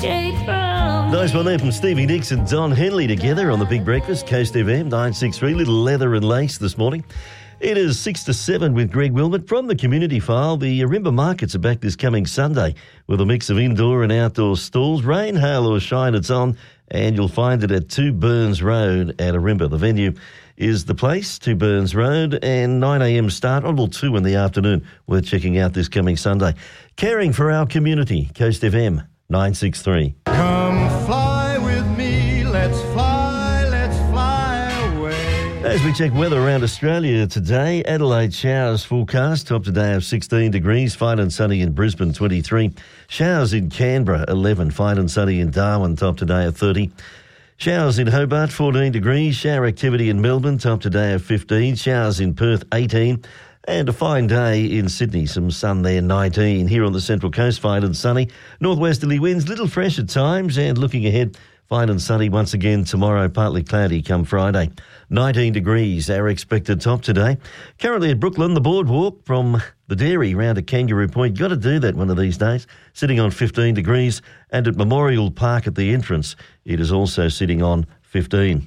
escape from. Nice one there from Stevie Nicks and Don Henley together on the Big Breakfast, Coast FM 963. Little leather and lace this morning. It is 6 to 7 with Greg Wilmot from the Community File. The Arimba markets are back this coming Sunday with a mix of indoor and outdoor stalls. Rain, hail or shine, it's on, and you'll find it at 2 Burns Road at Arimba. The venue is The Place, 2 Burns Road, and 9am start until 2 in the afternoon. Worth checking out this coming Sunday. Caring for our community, Coast FM 963. Come fly with me, let's fly away. As we check weather around Australia today, Adelaide showers forecast, top today of 16 degrees, fine and sunny in Brisbane 23. Showers in Canberra 11, fine and sunny in Darwin, top today of 30. Showers in Hobart 14 degrees, shower activity in Melbourne, top today of 15. Showers in Perth 18. And a fine day in Sydney, some sun there, 19. Here on the Central Coast, fine and sunny. Northwesterly winds, little fresh at times, and looking ahead, fine and sunny once again tomorrow, partly cloudy come Friday. 19 degrees, our expected top today. Currently at Brooklyn, the boardwalk from the dairy round to Kangaroo Point. Got to do that one of these days. Sitting on 15 degrees. And at Memorial Park at the entrance, it is also sitting on 15.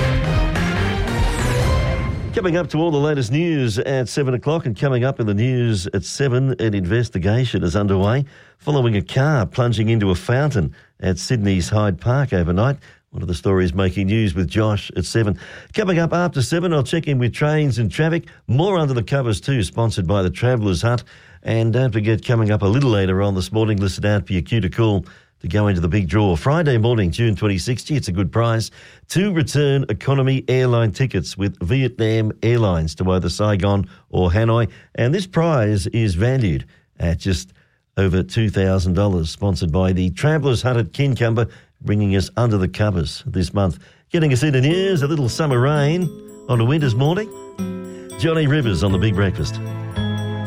Coming up to all the latest news at 7 o'clock, and coming up in the news at 7, an investigation is underway following a car plunging into a fountain at Sydney's Hyde Park overnight. One of the stories making news with Josh at 7. Coming up after 7, I'll check in with trains and traffic. More Under the Covers too, sponsored by the Travellers Hut. And don't forget, coming up a little later on this morning, listen out for your cue to call to go into the big draw. Friday morning, June 2060, it's a good prize. 2 return economy airline tickets with Vietnam Airlines to either Saigon or Hanoi. And this prize is valued at just over $2,000, sponsored by the Travellers Hut at Kincumber, bringing us under the covers this month. Getting us into news, a little summer rain on a winter's morning. Johnny Rivers on the Big Breakfast.